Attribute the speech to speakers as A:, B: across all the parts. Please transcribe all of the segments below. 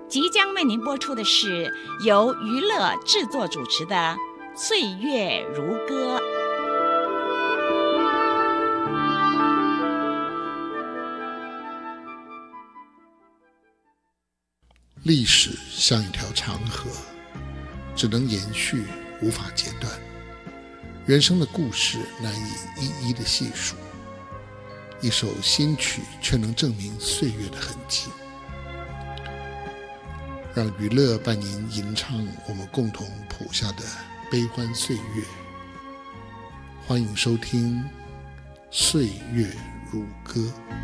A: 即将为您播出的是由娱乐制作主持的《岁月如歌》。
B: 历史像一条长河，只能延续，无法截断。人生的故事难以一一的细数，一首新曲却能证明岁月的痕迹。让娱乐伴您吟唱我们共同谱下的悲欢岁月。欢迎收听《岁月如歌》。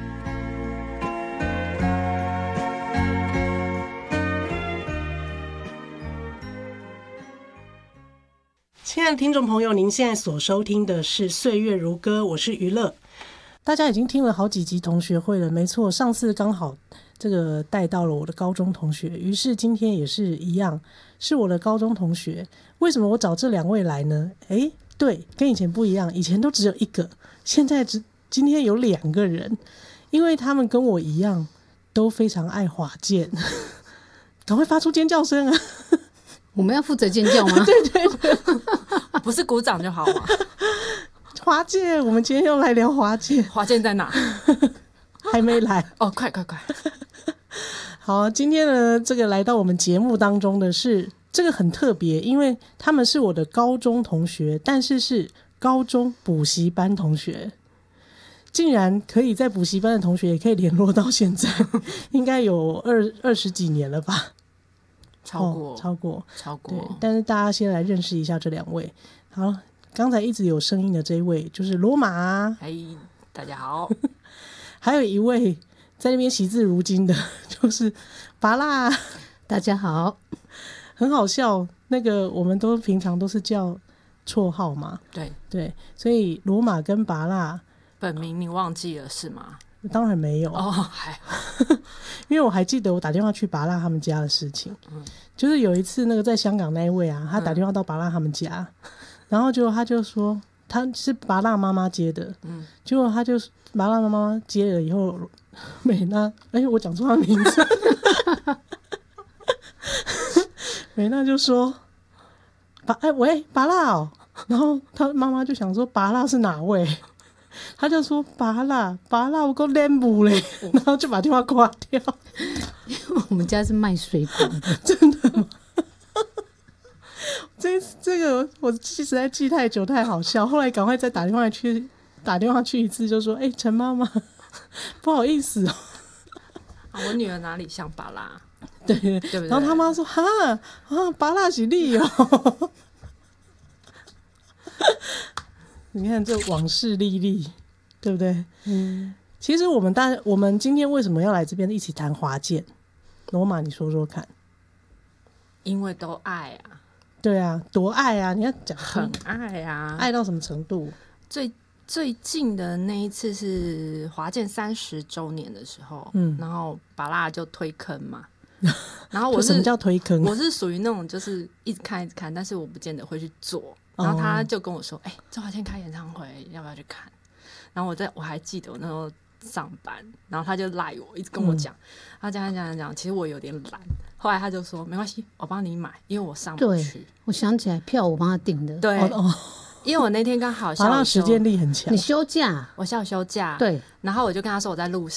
C: 亲爱的听众朋友，您现在所收听的是《岁月如歌》，我是娱乐。大家已经听了好几集同学会了，没错，上次刚好这个带到了我的高中同学，于是今天也是一样，是我的高中同学。为什么我找这两位来呢？对，跟以前不一样，以前都只有一个，现在今天有两个人，因为他们跟我一样都非常爱滑剑。赶快发出尖叫声啊！
D: 我们要负责尖叫吗？
C: 对对对，
E: 不是鼓掌就好吗？
C: 滑剑，我们今天又来聊滑剑。
E: 滑剑在哪？
C: 还没来
E: 哦，快！
C: 好，今天呢，这个来到我们节目当中的是这个很特别，因为他们是我的高中同学，但是是高中补习班同学，竟然可以在补习班的同学也可以联络到现在，应该有二十几年了吧。超过，对，但是大家先来认识一下这两位。好，刚才一直有声音的这一位就是罗马，
E: 大家好。
C: 还有一位在那边惜字如金的，就是拔蜡，
D: 大家好。
C: 很好笑，那个我们都平常都是叫绰号嘛，对，所以罗马跟拔蜡
E: 本名你忘记了是吗？
C: 当然没有
E: 哦，还好。
C: 因为我还记得我打电话去拔蜡他们家的事情，就是有一次那个在香港那一位啊，他打电话到拔蜡他们家，然后他就说他是拔蜡妈妈接的，结果他就拔蜡妈妈接了以后，美娜，我讲错他名字，美娜就说喂，拔蜡哦，然后他妈妈就想说拔蜡是哪位？他就说拔蜡我够练不嘞，然后就把电话挂掉。
D: 因为我们家是卖水果的。
C: 真的吗？这个我实在记太久太好笑，后来赶快再打电话去一次，就说陈妈妈不好意思哦。
E: 我女儿哪里像拔蜡？
C: 对
E: 不对？
C: 然后他妈说拔蜡是你哦。你看这往事历历，对不对？其实我们今天为什么要来这边一起谈滑剑？罗马，你说说看。
E: 因为都爱啊。
C: 对啊，多爱啊！你要讲
E: 很爱啊，
C: 爱到什么程度？
E: 最近的那一次是滑剑30周年的时候，然后拔蜡就推坑嘛。然后
C: 什么叫推坑？
E: 我是属于那种就是一直看，但是我不见得会去做。然后他就跟我说：“周华健开演唱会，要不要去看？”然后我还记得我那时候上班，然后他就赖我，一直跟我讲，他讲，其实我有点懒。后来他就说：“没关系，我帮你买，因为我上不去。”
D: 对，我想起来，票我帮他订的。
E: 对，因为我那天刚好下午
C: 时间力很强。
D: 你休假？
E: 我下午休假。
D: 对，
E: 然后我就跟他说我在路上。